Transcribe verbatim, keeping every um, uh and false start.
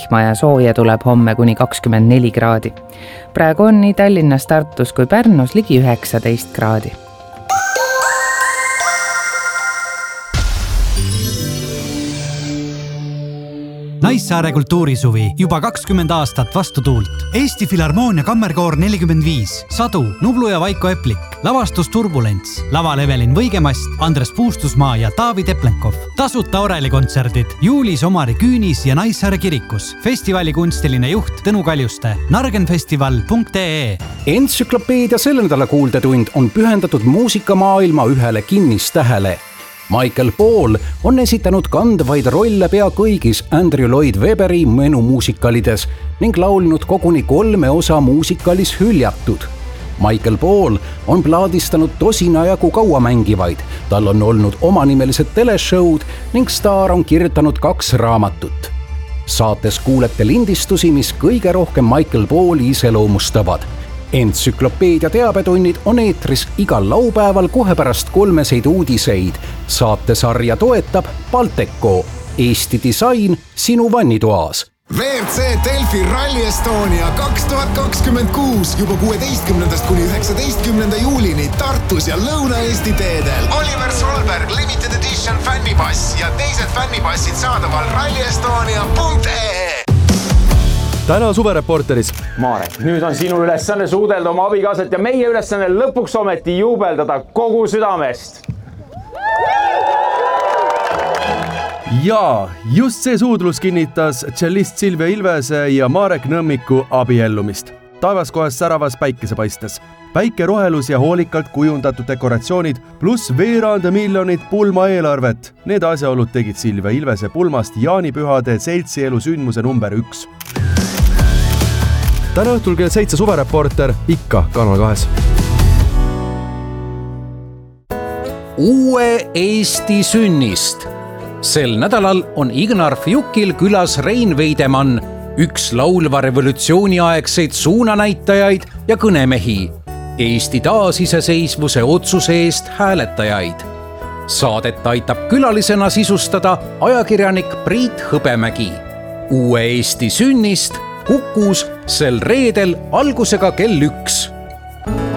vihma ja sooja tuleb homme kuni kakskümmend neli kraadi. Praegu on nii Tallinnas, Tartus kui Pärnus ligi üheksateist kraadi. Naissaare kultuurisuvi juba kakskümmend aastat vastu tuult. Eesti Filharmoonia Kammerkoor nelikümmend viis, Sadu, Nublu ja Vaiko Eplik, lavastus Turbulents, laval Evelin Võigemast, Andres Puustusmaa ja Taavi Teplenkov. Tasuta orelikontserdid juulis Omari Küünis ja Naissaare kirikus. Festivali kunstiline juht Tõnu Kaljuste. nargenfestival punkt ee. Entsüklopeedia selle nädala kuuldetund on pühendatud muusikamaailma ühele kinnistähele. Michael Paul on esitanud kandvaid rolle pea kõigis Andrew Lloyd Webberi menumuusikalides ning laulnud koguni kolme osa muusikalis Hüljatud. Michael Paul on plaadistanud tosina jagu kaua mängivaid, tal on olnud omanimelised teleshowd ning staar on kirjutanud kaks raamatut. Saates kuulete lindistusi, mis kõige rohkem Michael Pauli iseloomustavad. Entsüklopeedia teabetunnid on eetris igal laupäeval kohe pärast kolmeseid uudiseid. Saatesarja toetab Balteco, Eesti disain sinu vannitoas. V R C Delfi Rally Estonia kaks tuhat kakskümmend kuus juba kuueteistkümnendast kuni üheksateistkümnenda juulini Tartus ja Lõuna-Eesti teedel. Oliver Solberg Limited Edition fännipass ja teised fännipassid saadaval rally estonia punkt ee. Täna suvereporteris. Marek, nüüd on sinu ülesanne suudelda oma abikaasat ja meie ülesanne lõpuks ometi juubeldada kogu südamest. Ja just see suudlus kinnitas tšellist Silvia Ilvese ja Marek Nõmmiku abiellumist. Taevaskohes säravas päikesepaistes. Päike rohelus ja hoolikalt kujundatud dekoratsioonid pluss veerand miljonit pulma eelarvet. Need asjaolud tegid Silvia Ilvese pulmast jaanipühade seltsielu sündmuse number üks. Täna õhtul kell seitse suvereporter ikka Kanal kahes. Uue Eesti sünnist. Sel nädalal on Ignar Fjukil külas Rein Veidemann, üks laulva revolutsiooniaegseid suunanäitajaid ja kõnemehi, Eesti taasiseseisvuse otsuse eest hääletajaid. Saadet aitab külalisena sisustada ajakirjanik Priit Hõbemägi. Uue Eesti sünnist Kukus sel reedel algusega kell üks.